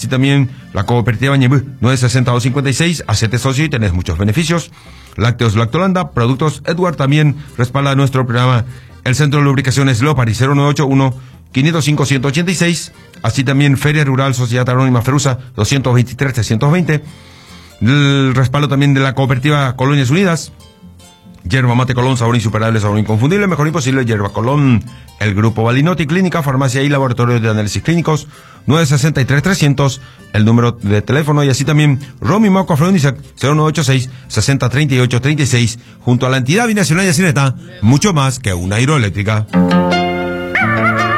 así también la cooperativa Ñebú, 960-256, hacete socio y tenés muchos beneficios. Lácteos Lactolanda, productos Edward también respalda nuestro programa. El Centro de Lubricaciones Lopari, 0981-505-186, así también Feria Rural Sociedad Anónima Ferusa, 223-320. El respaldo también de la cooperativa Colonias Unidas. Yerba Mate Colón, sabor insuperable, sabor inconfundible, mejor imposible, Yerba Colón. El Grupo Balinotti, Clínica, Farmacia y Laboratorio de Análisis Clínicos, 963-300, el número de teléfono, y así también Romy Maco Afrodisiac, 0986-6038-36, junto a la entidad binacional de Cineta, mucho más que una hidroeléctrica.